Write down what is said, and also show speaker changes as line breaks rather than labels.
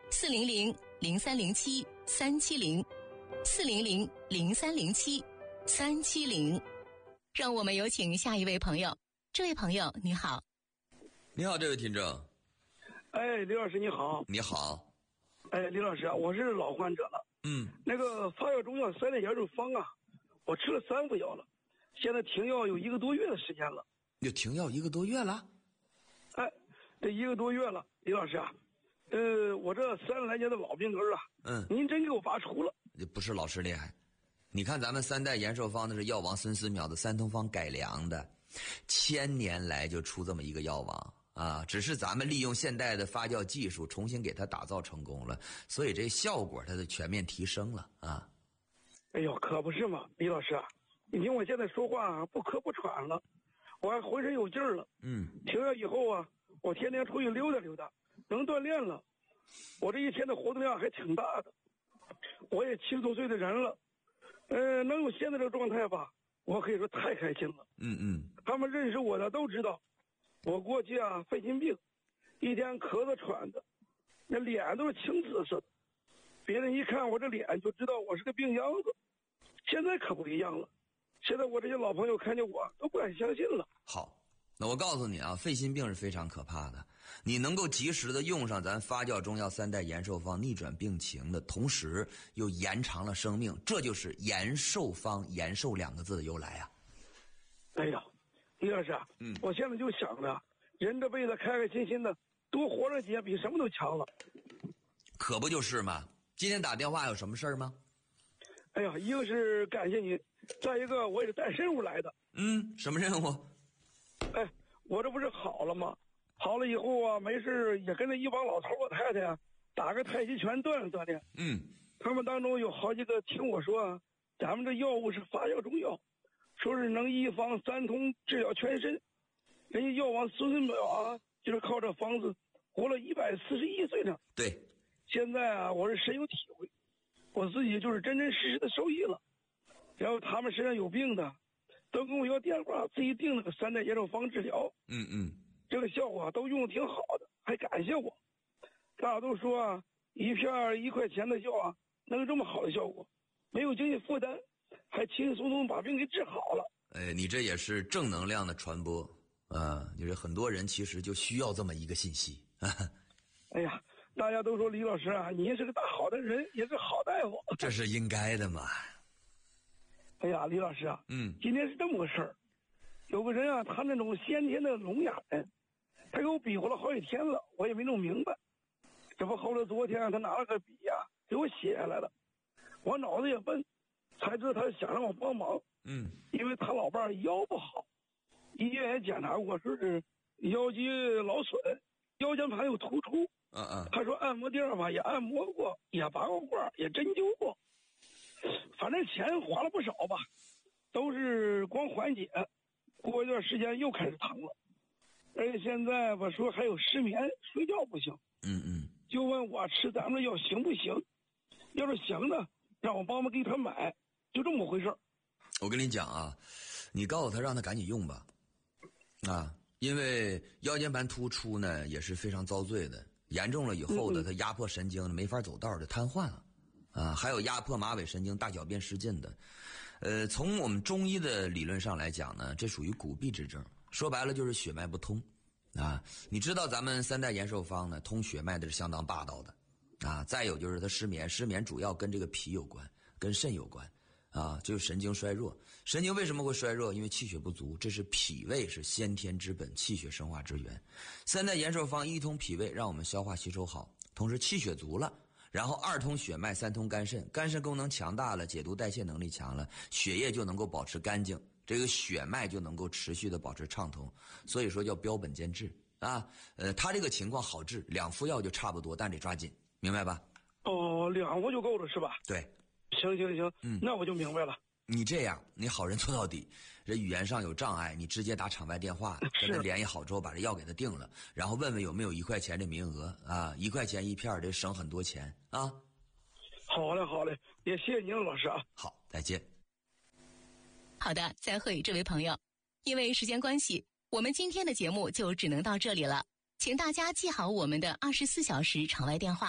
400-0307-370，400-0307-370。让我们有请下一位朋友。这位朋友你好。
你好，这位听众。
李老师你好。
你好。
李老师，我是老患者了。那个发药中药3代延寿方啊，我吃了3副药了，现在停药有1个多月的时间了。
又停药1个多月了？
这1个多月了，李老师啊，我这30来年的老病根啊，您真给我拔除了。
不是老师厉害，你看咱们3代延寿方那是药王孙思邈的三通方改良的，1000年来就出这么一个药王啊，只是咱们利用现代的发酵技术重新给它打造成功了，所以这效果它的全面提升了啊。
哎呦，可不是嘛，李老师啊，你听我现在说话不咳不喘了，我还浑身有劲儿了。停药以后啊，我天天出去溜达溜达，能锻炼了，我这一天的活动量还挺大的。我也70多岁的人了，能有现在这个状态吧，我可以说太开心了。他们认识我的都知道，我过去啊肺心病，一天咳嗽喘的，那脸都是青紫色的，别人一看我这脸就知道我是个病秧子。现在可不一样了，现在我这些老朋友看见我都不敢相信了。
好，那我告诉你啊，肺心病是非常可怕的，你能够及时的用上咱发酵中药3代延寿方逆转病情的同时又延长了生命，这就是延寿方，延寿2个字的由来啊。
哎呀，李老师啊，我现在就想着人这辈子开开心心的多活着几年比什么都强了。
可不就是吗？今天打电话有什么事儿吗？
哎呀，一个是感谢您，再一个我也是带任务来的。
什么任务？
我这不是好了吗？好了以后啊，没事也跟着一帮老头老太太啊打个太极拳锻炼锻炼。他们当中有好几个听我说啊，咱们这药物是发酵中药，说是能1方3通治疗全身。人家药王孙思邈啊，就是靠这方子活了141岁呢。
对，
现在啊，我是深有体会，我自己就是真真实实的受益了。然后他们身上有病的都跟我要电话，自己订了个3代延寿方治疗。这个效果都用的挺好的，还感谢我。大家都说啊，一片1块钱的药啊，能有这么好的效果，没有经济负担，还轻轻松松把病给治好了。
你这也是正能量的传播啊！就是很多人其实就需要这么一个信息。
哎呀，大家都说李老师啊，您是个大好的人，也是好大夫。
这是应该的嘛。
哎呀，李老师啊，今天是这么个事儿，有个人啊，他那种先天的聋哑人，他给我比划了好几天了，我也没弄明白。这不后来昨天他拿了个笔呀，给我写下来了，我脑子也笨，才知道他想让我帮忙。因为他老伴儿腰不好，医院也检查过，说是腰肌劳损，腰间盘有突出。他说按摩垫吧也按摩过，也拔过罐，也针灸过，反正钱花了不少吧，都是光缓解，过一段时间又开始疼了，而且现在吧说还有失眠，睡觉不行。就问我吃咱们的药行不行，要是行的让我帮忙给他买，就这么回事。
我跟你讲啊，你告诉他让他赶紧用吧，因为腰间盘突出呢也是非常遭罪的，严重了以后的他压迫神经没法走道就瘫痪了还有压迫马尾神经大小便失禁的。从我们中医的理论上来讲呢，这属于骨痹之症，说白了就是血脉不通你知道咱们3代延寿方呢通血脉的是相当霸道的再有就是他失眠主要跟这个脾有关，跟肾有关就是神经衰弱。神经为什么会衰弱？因为气血不足，这是脾胃是先天之本，气血生化之源。3代延寿方一通脾胃，让我们消化吸收好，同时气血足了，然后2通血脉，3通肝肾，肝肾功能强大了，解毒代谢能力强了，血液就能够保持干净，这个血脉就能够持续的保持畅通，所以说叫标本兼治他这个情况好治，2副药就差不多，但得抓紧，明白吧
？2副就够了是吧？
对。
行，那我就明白了。
你这样，你好人做到底，这语言上有障碍，你直接打场外电话跟他联系好之后，把这药给他定了，然后问问有没有1块钱的名额1块钱1片，这省很多钱
好嘞，也谢谢您了，老师
好，再见。
好的，再会，这位朋友。因为时间关系，我们今天的节目就只能到这里了，请大家记好我们的24小时场外电话。